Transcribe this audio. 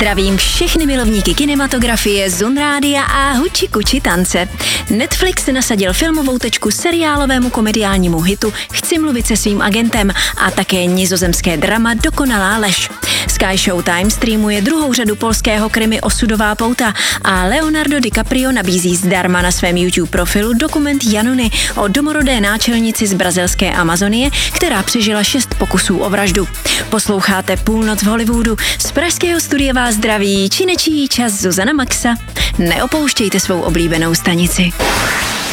Zdravím všechny milovníky kinematografie, Zun Rádia a huči kuči tance. Netflix nasadil filmovou tečku seriálovému komediálnímu hitu Chci mluvit se svým agentem a také nizozemské drama Dokonalá lež. Sky Showtime streamuje druhou řadu polského krimi Osudová pouta a Leonardo DiCaprio nabízí zdarma na svém YouTube profilu dokument Janony o domorodé náčelnici z brazilské Amazonie, která přežila 6 pokusů o vraždu. Posloucháte Půlnoc v Hollywoodu. Z pražského studia vás zdraví činečí čas Zuzana Maxa. Neopouštějte svou oblíbenou stanici.